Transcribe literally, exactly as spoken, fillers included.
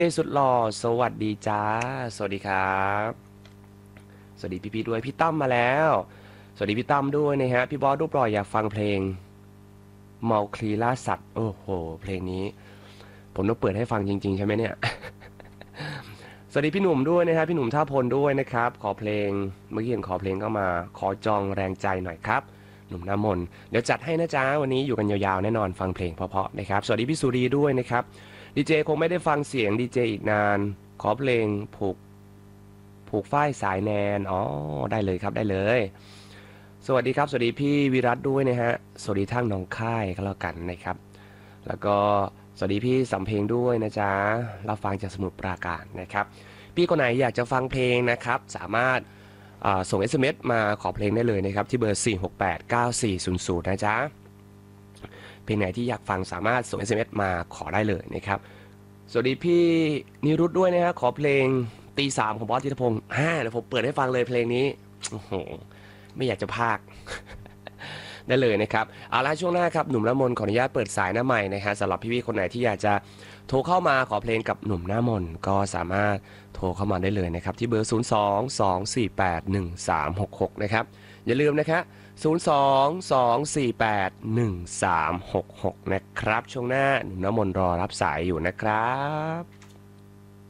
เอ้สุดหล่อสวัสดีจ้าสวัสดีครับสวัสดีพี่ๆด้วยพี่ตั้มมาแล้วสวัสดีพี่ตั้มด้วยนะฮะพี่บอสรูปหล่ออยากฟังเพลงเมาคลีล่าสัตว์โอ้โหเพลงนี้ผมต้องเปิดให้ฟังจริงๆใช่ไหมเนี่ยสวัสดีพี่หนุ่มด้วยนะครับพี่หนุ่มท่าพลด้วยนะครับขอเพลงเมื่อกี้เห็นขอเพลงก็มาขอจองแรงใจหน่อยครับหนุ่มน้ำมนต์เดี๋ยวจัดให้นะจ๊ะวันนี้อยู่กันยาวๆแน่นอนฟังเพลงเพราะๆนะครับสวัสดีพี่สุรีด้วยนะครับดีเจคงไม่ได้ฟังเสียงดีเจอีกนานขอเพลงผูก ผูกฝ้ายสายแนนอ๋อได้เลยครับได้เลยสวัสดีครับสวัสดีพี่วิรัตด้วยนะฮะสวัสดีทางหนองค่ายก็แล้วกันนะครับแล้วก็สวัสดีพี่สำเพลงด้วยนะจ๊ะรับฟังจากสมุทรปราการนะครับพี่คนไหนอยากจะฟังเพลงนะครับสามารถอ่าส่ง เอส เอ็ม เอส มาขอเพลงได้เลยนะครับที่เบอร์สี่ หก แปด เก้า สี่ ศูนย์ ศูนย์นะจ๊ะเพลงไหนที่อยากฟังสามารถส่ง เอส เอ็ม เอส มาขอได้เลยนะครับสวัสดีพี่นิรุตด้วยนะฮะขอเพลงตีสามของบอสจิตรพงศ์ฮ่าเดี๋ยวผมเปิดให้ฟังเลยเพลงนี้โอ้โหไม่อยากจะพากย์ ได้เลยนะครับเอาละช่วงหน้าครับหนุ่มน้ำมนต์ขออนุญาตเปิดสายหน้าใหม่นะฮะสำหรับพี่ๆคนไหนที่อยากจะโทรเข้ามาขอเพลงกับหนุ่มหน้ามนต์ก็สามารถโทรเข้ามาได้เลยนะครับที่เบอร์ศูนย์ สอง สอง สี่ แปด หนึ่ง สาม หก หกนะครับอย่าลืมนะครับศูนย์ สอง สอง สี่ แปด หนึ่ง สาม หก หกนะครับช่วงหน้าหนุ่มน้ำมนต์รอรับสายอยู่นะครับ